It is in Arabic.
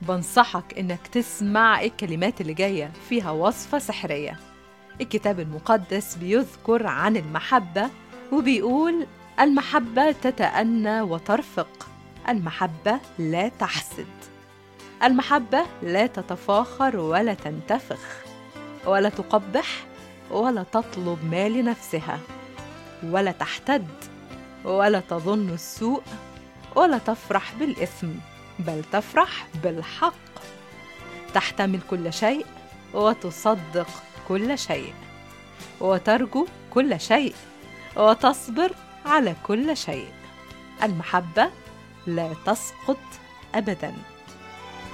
بنصحك إنك تسمع الكلمات اللي جاية فيها وصفة سحرية. الكتاب المقدس بيذكر عن المحبة وبيقول: المحبة تتأنى وترفق، المحبة لا تحسد، المحبة لا تتفاخر ولا تنتفخ، ولا تقبح، ولا تطلب ما لنفسها، ولا تحتد، ولا تظن السوء، ولا تفرح بالإثم، بل تفرح بالحق، تحتمل كل شيء، وتصدق كل شيء، وترجو كل شيء، وتصبر على كل شيء. المحبة لا تسقط أبداً.